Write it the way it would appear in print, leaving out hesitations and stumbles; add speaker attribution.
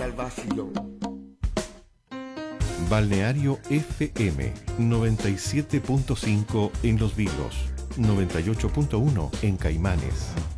Speaker 1: al vacío.
Speaker 2: Balneario FM 97.5 en Los Vilos, 98.1 en Caimanes.